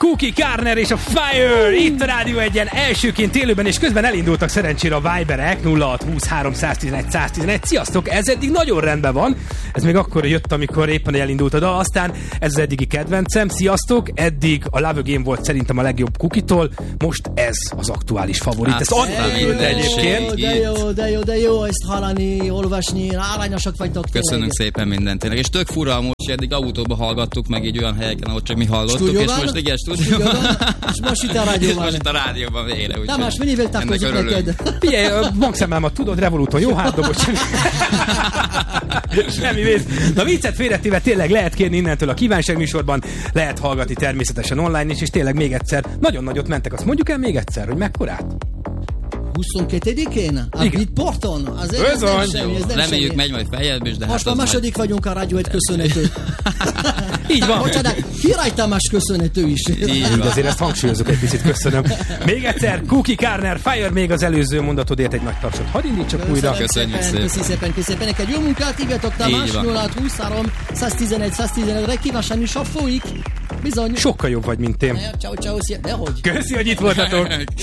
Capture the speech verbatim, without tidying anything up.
Cookie Carner és a Fire itt a Rádió egyen elsőként élőben, és közben elindultak szerencsére a Viberek nulla hat húsz három tizenegy száz tizenegy. Sziasztok, ez eddig nagyon rendben van. Ez még akkor jött, amikor éppen elindult a dal, aztán ez az eddigi kedvencem. Sziasztok, eddig a Love Game volt szerintem a legjobb Cookie-tól, most ez az aktuális favorit. Ezt adtam küldte egyébként. De jó, de jó, de jó ezt hallani, olvasni, arányosak vagytok. Köszönünk szépen mindent tényleg. És tök fura amúgy, hogy eddig autóba hallgattuk, meg így olyan helyeken, ahol csak mi hallottuk, Stúdióban? és most igen, stúdióban. És most itt a rádióban. most itt a rádióban végre. Tamás, minél tápkozik neked? Figyelj, bankszámlámat tudod, Revoluton jó hátdobot sem. Semmi vész. Na viccet félretéve tényleg lehet kérni innentől a kívánság műsorban, lehet hallgatni természetesen online is, és tényleg még egyszer, nagyon nagyot mentek, azt mondjuk el még egyszer, hogy mekkorát? huszonkettedikén? A Beatporton? Azért ez nem semmi, ez nem reméljük semmi. megy majd feljebb is, de most hát a második majd... vagyunk a Rádió egy köszönhető. Így van. Bocsánat, Király Tamás köszönhető is. Így van. Azért ezt hangsúlyozok egy picit, köszönöm. Még egyszer, Cookie Carner, Fire, még az előző mondatodért egy nagy tapsot. Hadd indítsak újra. Köszönjük szépen. Köszönjük szépen, köszönjük szépen. Neked jó munkát, ígértok Tamás, nulla hat húsz három tizenegy száz tizenegy-re kívánság is a folyik. Bizony. Sokkal jobb vagy, mint én. Ciao, ciao, szia. Dehogy. Köszi, hogy itt voltatok.